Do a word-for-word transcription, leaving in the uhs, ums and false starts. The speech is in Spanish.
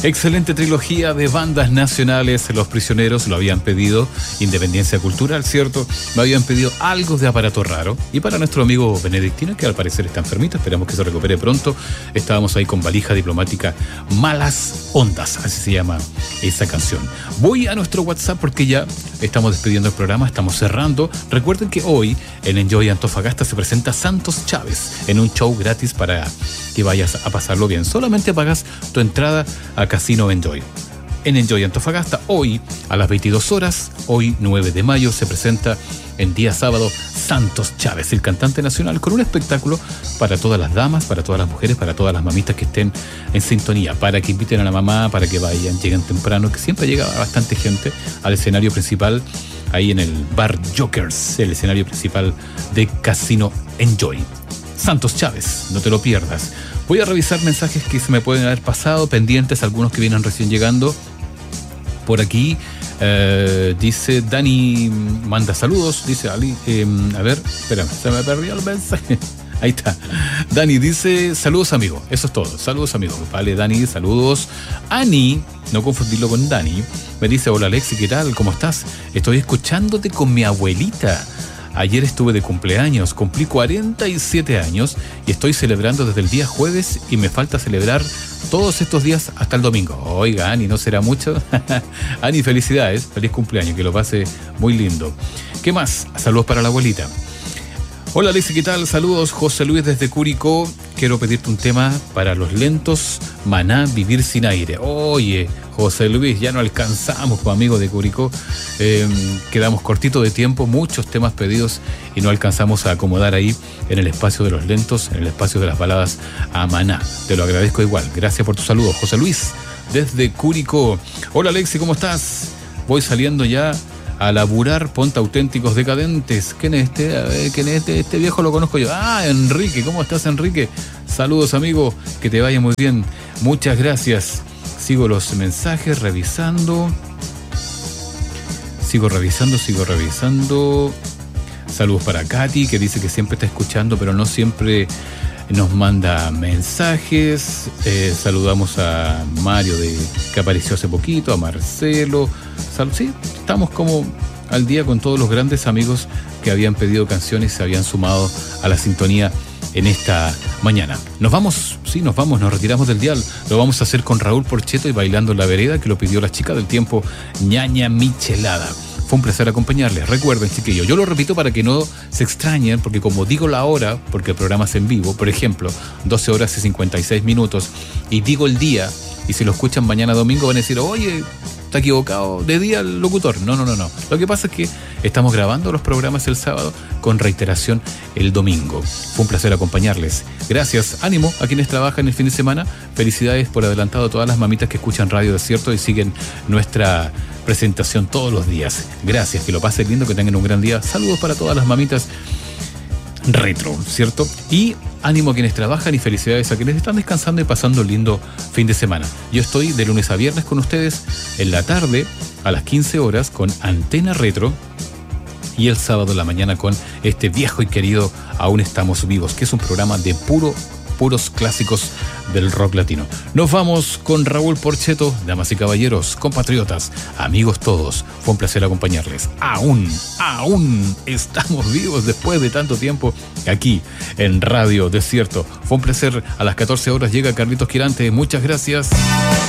Excelente trilogía de bandas nacionales. Los Prisioneros lo habían pedido. Independencia Cultural, ¿cierto? Me habían pedido algo de Aparato Raro. Y para nuestro amigo Benedictino, que al parecer está enfermito, esperamos que se recupere pronto. Estábamos ahí con Valija Diplomática, Malas Ondas, así se llama esa canción. Voy a nuestro WhatsApp porque ya estamos despidiendo el programa, estamos cerrando. Recuerden que hoy en Enjoy Antofagasta se presenta Santos Chávez en un show gratis para que vayas a pasarlo bien. Solamente pagas tu entrada a Casino Enjoy. En Enjoy Antofagasta, hoy a las veintidós horas, hoy nueve de mayo, se presenta en día sábado Santos Chávez, el cantante nacional, con un espectáculo para todas las damas, para todas las mujeres, para todas las mamitas que estén en sintonía, para que inviten a la mamá, para que vayan, lleguen temprano, que siempre llega bastante gente al escenario principal, ahí en el bar Jokers, el escenario principal de Casino Enjoy. Santos Chávez, no te lo pierdas. Voy a revisar mensajes que se me pueden haber pasado, pendientes, algunos que vienen recién llegando. Por aquí eh, dice Dani, manda saludos, dice Ali, eh, a ver, espérame, se me perdió el mensaje. Ahí está. Dani dice, saludos amigo, eso es todo, saludos amigos. Vale, Dani, saludos. Ani, no confundirlo con Dani, me dice, hola Alexi, ¿qué tal? ¿Cómo estás? Estoy escuchándote con mi abuelita. Ayer estuve de cumpleaños, cumplí cuarenta y siete años y estoy celebrando desde el día jueves y me falta celebrar todos estos días hasta el domingo. Oiga, Ani, ¿no será mucho? Ani, felicidades, feliz cumpleaños, que lo pase muy lindo. ¿Qué más? Saludos para la abuelita. Hola Alexi, ¿qué tal? Saludos, José Luis desde Curicó. Quiero pedirte un tema para los lentos, Maná, Vivir sin aire. Oye, José Luis, ya no alcanzamos, pues, amigo de Curicó. Eh, quedamos cortitos de tiempo, muchos temas pedidos y no alcanzamos a acomodar ahí en el espacio de los lentos, en el espacio de las baladas a Maná. Te lo agradezco igual. Gracias por tu saludo, José Luis desde Curicó. Hola Alexi, ¿cómo estás? Voy saliendo ya a laburar, ponte Auténticos Decadentes. ¿Quién es este? A ver, ¿quién es este? Este viejo lo conozco yo. Ah, Enrique, ¿cómo estás, Enrique? Saludos, amigo, que te vaya muy bien. Muchas gracias. Sigo los mensajes, revisando. Sigo revisando, sigo revisando. Saludos para Katy, que dice que siempre está escuchando, pero no siempre nos manda mensajes. Eh, saludamos a Mario, de, que apareció hace poquito, a Marcelo. Sal, sí, estamos como al día con todos los grandes amigos que habían pedido canciones y se habían sumado a la sintonía en esta mañana. Nos vamos, sí, nos vamos, nos retiramos del dial. Lo vamos a hacer con Raúl Porcheto y Bailando en la Vereda, que lo pidió la chica del tiempo, Ñaña Michelada. Fue un placer acompañarles. Recuerden, chiquillos, yo lo repito para que no se extrañen, porque como digo la hora, porque el programa es en vivo, por ejemplo, doce horas y cincuenta y seis minutos, y digo el día, y si lo escuchan mañana domingo van a decir, oye, está equivocado de día el locutor. No, no, no, no. Lo que pasa es que estamos grabando los programas el sábado con reiteración el domingo. Fue un placer acompañarles. Gracias, ánimo a quienes trabajan el fin de semana. Felicidades por adelantado a todas las mamitas que escuchan Radio Desierto y siguen nuestra presentación todos los días. Gracias, que lo pasen lindo, que tengan un gran día. Saludos para todas las mamitas retro, ¿cierto? Y ánimo a quienes trabajan y felicidades a quienes están descansando y pasando un lindo fin de semana. Yo estoy de lunes a viernes con ustedes en la tarde a las quince horas con Antena Retro y el sábado en la mañana con este viejo y querido Aún Estamos Vivos, que es un programa de puro puros clásicos del rock latino. Nos vamos con Raúl Porcheto, damas y caballeros, compatriotas, amigos todos. Fue un placer acompañarles. Aún, aún estamos vivos después de tanto tiempo aquí en Radio Desierto. Fue un placer. A las catorce horas llega Carlitos Quirante. Muchas gracias.